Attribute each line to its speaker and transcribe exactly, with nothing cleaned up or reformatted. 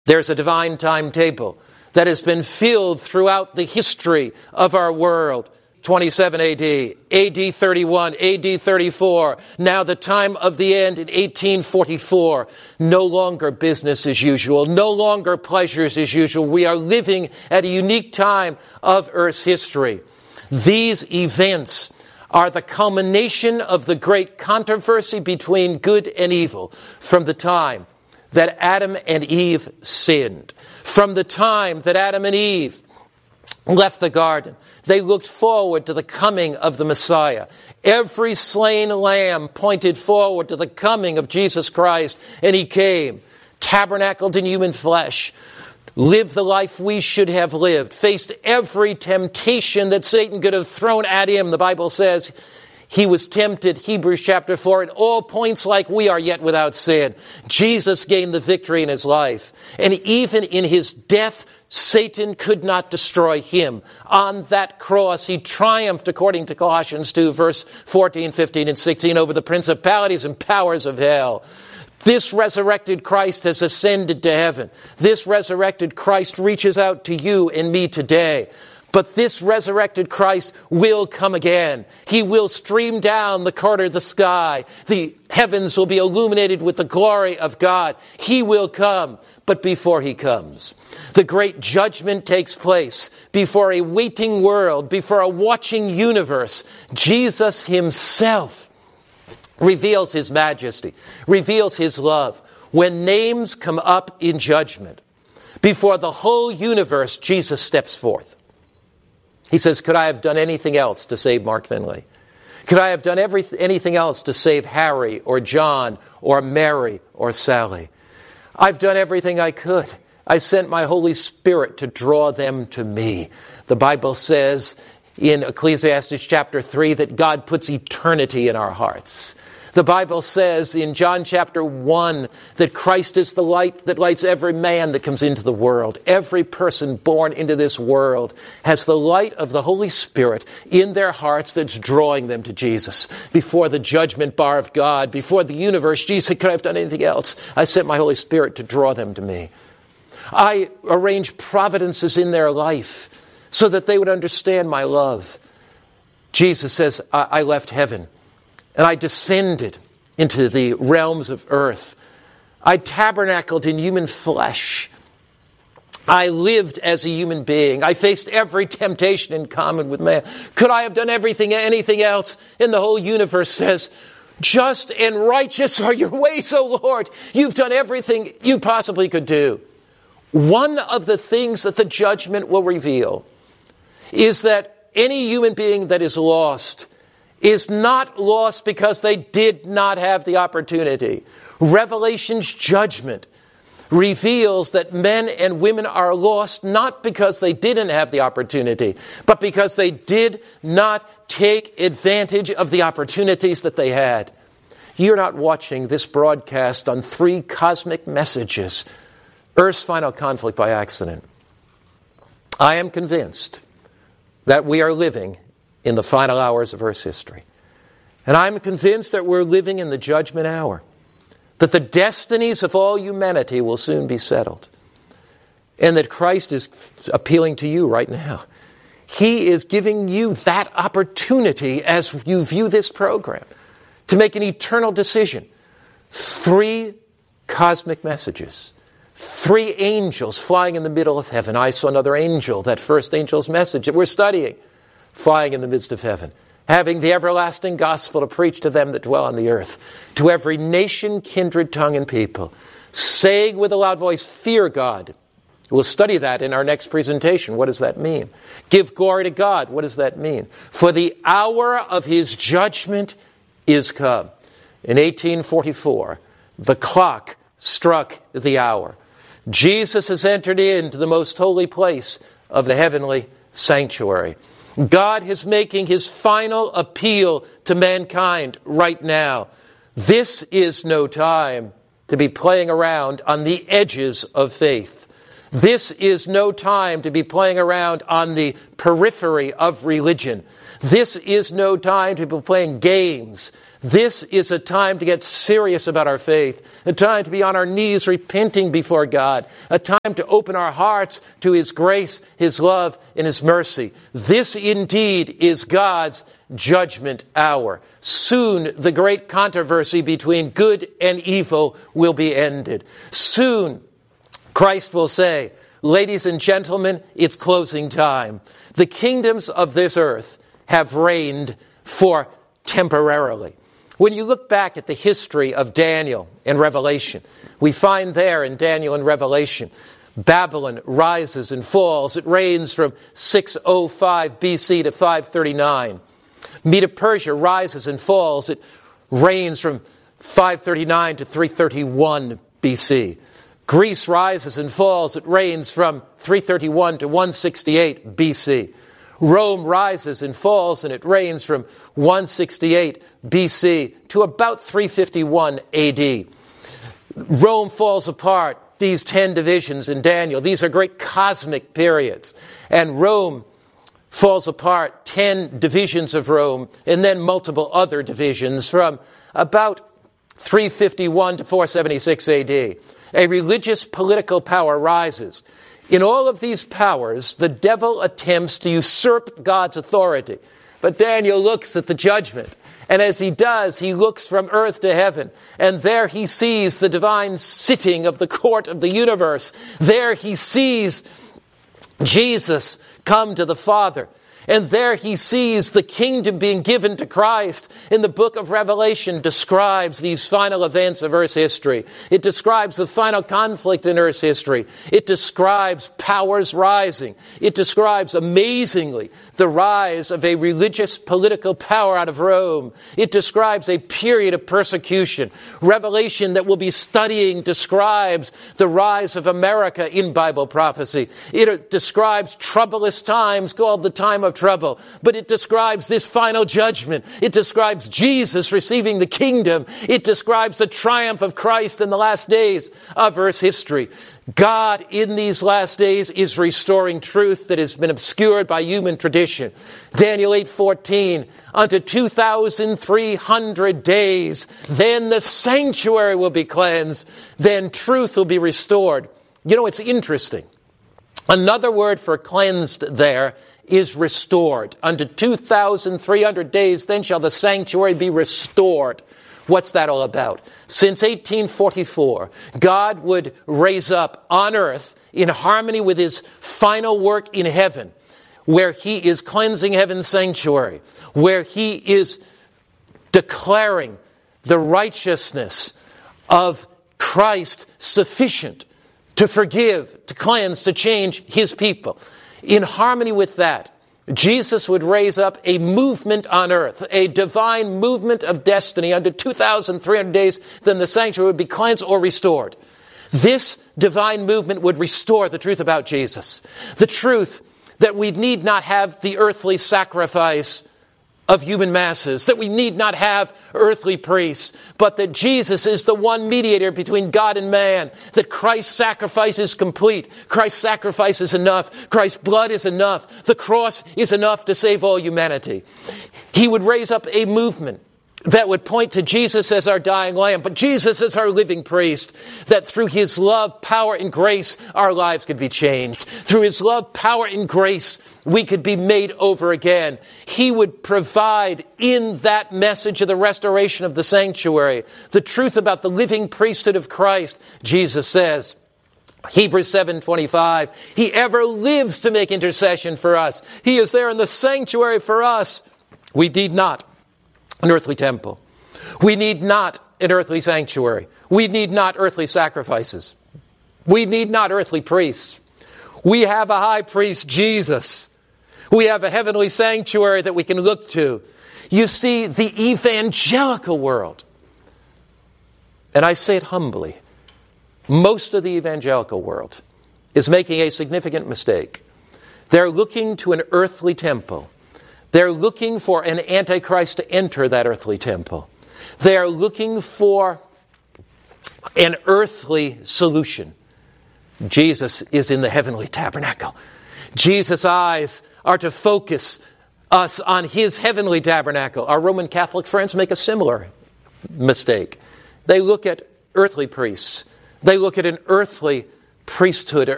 Speaker 1: There's a divine timetable that has been filled throughout the history of our world. twenty-seven A D, A D thirty-one, A D thirty-four, now the time of the end in eighteen forty-four. No longer business as usual, no longer pleasures as usual. We are living at a unique time of Earth's history. These events are the culmination of the great controversy between good and evil from the time that Adam and Eve sinned. From the time that Adam and Eve left the garden, they looked forward to the coming of the Messiah. Every slain lamb pointed forward to the coming of Jesus Christ, and he came, tabernacled in human flesh, lived the life we should have lived, faced every temptation that Satan could have thrown at him. The Bible says he was tempted, Hebrews chapter four, at all points like we are, yet without sin. Jesus gained the victory in his life. And even in his death, Satan could not destroy him. On that cross, he triumphed, according to Colossians two, verse fourteen, fifteen, and sixteen, over the principalities and powers of hell. This resurrected Christ has ascended to heaven. This resurrected Christ reaches out to you and me today. But this resurrected Christ will come again. He will stream down the corner of the sky. The heavens will be illuminated with the glory of God. He will come. But before he comes, the great judgment takes place before a waiting world, before a watching universe. Jesus himself reveals his majesty, reveals his love. When names come up in judgment, before the whole universe, Jesus steps forth. He says, could I have done anything else to save Mark Finley? Could I have done every, anything else to save Harry or John or Mary or Sally? I've done everything I could. I sent my Holy Spirit to draw them to me. The Bible says in Ecclesiastes chapter three that God puts eternity in our hearts. The Bible says in John chapter one that Christ is the light that lights every man that comes into the world. Every person born into this world has the light of the Holy Spirit in their hearts that's drawing them to Jesus. Before the judgment bar of God, before the universe, Jesus said, could I have done anything else? I sent my Holy Spirit to draw them to me. I arranged providences in their life so that they would understand my love. Jesus says, I, I left heaven. And I descended into the realms of earth. I tabernacled in human flesh. I lived as a human being. I faced every temptation in common with man. Could I have done everything, anything else? And the whole universe says, just and righteous are your ways, O Lord. You've done everything you possibly could do. One of the things that the judgment will reveal is that any human being that is lost is not lost because they did not have the opportunity. Revelation's judgment reveals that men and women are lost not because they didn't have the opportunity, but because they did not take advantage of the opportunities that they had. You're not watching this broadcast on three cosmic messages, Earth's final conflict, by accident. I am convinced that we are living in the final hours of Earth's history. And I'm convinced that we're living in the judgment hour, that the destinies of all humanity will soon be settled, and that Christ is appealing to you right now. He is giving you that opportunity as you view this program to make an eternal decision. Three cosmic messages. Three angels flying in the middle of heaven. I saw another angel, that first angel's message that we're studying, flying in the midst of heaven, having the everlasting gospel to preach to them that dwell on the earth, to every nation, kindred, tongue, and people, saying with a loud voice, fear God. We'll study that in our next presentation. What does that mean? Give glory to God. What does that mean? For the hour of his judgment is come. In eighteen forty-four, the clock struck the hour. Jesus has entered into the most holy place of the heavenly sanctuary. God is making his final appeal to mankind right now. This is no time to be playing around on the edges of faith. This is no time to be playing around on the periphery of religion. This is no time to be playing games This is a time to get serious about our faith, a time to be on our knees repenting before God, a time to open our hearts to His grace, His love, and His mercy. This indeed is God's judgment hour. Soon the great controversy between good and evil will be ended. Soon Christ will say, "Ladies and gentlemen, it's closing time. The kingdoms of this earth have reigned for temporarily." When you look back at the history of Daniel and Revelation, we find there in Daniel and Revelation, Babylon rises and falls. It reigns from six oh five B C to five thirty-nine. Medo-Persia rises and falls. It reigns from five thirty-nine to three thirty-one B C. Greece rises and falls. It reigns from three thirty-one to one sixty-eight B C. Rome rises and falls, and it reigns from one sixty-eight B C to about three fifty-one A D. Rome falls apart, these ten divisions in Daniel. These are great cosmic periods. And Rome falls apart, ten divisions of Rome, and then multiple other divisions from about three fifty-one to four seventy-six A D. A religious political power rises. In all of these powers, the devil attempts to usurp God's authority. But Daniel looks at the judgment. And as he does, he looks from earth to heaven. And there he sees the divine sitting of the court of the universe. There he sees Jesus come to the Father. And there he sees the kingdom being given to Christ. In the book of Revelation describes these final events of Earth's history. It describes the final conflict in Earth's history. It describes powers rising. It describes, amazingly, the rise of a religious political power out of Rome. It describes a period of persecution. Revelation that we'll be studying describes the rise of America in Bible prophecy. It describes troublous times called the time of trouble, but it describes this final judgment. It describes Jesus receiving the kingdom. It describes the triumph of Christ in the last days of Earth's history. God in these last days is restoring truth that has been obscured by human tradition. Daniel eight fourteen, unto two thousand three hundred days, then the sanctuary will be cleansed, then truth will be restored. You know, it's interesting. Another word for cleansed there is restored. Unto two thousand three hundred days, then shall the sanctuary be restored. What's that all about? Since eighteen forty-four, God would raise up on earth in harmony with His final work in heaven, where He is cleansing heaven's sanctuary, where He is declaring the righteousness of Christ sufficient to forgive, to cleanse, to change His people. In harmony with that, Jesus would raise up a movement on earth, a divine movement of destiny. Under two thousand three hundred days, then the sanctuary would be cleansed or restored. This divine movement would restore the truth about Jesus. The truth that we need not have the earthly sacrifice of human masses, that we need not have earthly priests, but that Jesus is the one mediator between God and man, that Christ's sacrifice is complete, Christ's sacrifice is enough, Christ's blood is enough, the cross is enough to save all humanity. He would raise up a movement that would point to Jesus as our dying lamb, but Jesus as our living priest, that through His love, power, and grace, our lives could be changed. Through His love, power, and grace, we could be made over again. He would provide in that message of the restoration of the sanctuary the truth about the living priesthood of Christ. Jesus says, Hebrews seven twenty-five, He ever lives to make intercession for us. He is there in the sanctuary for us. We need not an earthly temple. We need not an earthly sanctuary. We need not earthly sacrifices. We need not earthly priests. We have a high priest, Jesus. We have a heavenly sanctuary that we can look to. You see, the evangelical world, and I say it humbly, most of the evangelical world is making a significant mistake. They're looking to an earthly temple. They're looking for an antichrist to enter that earthly temple. They are looking for an earthly solution. Jesus is in the heavenly tabernacle. Jesus' eyes are to focus us on His heavenly tabernacle. Our Roman Catholic friends make a similar mistake. They look at earthly priests. They look at an earthly priesthood, an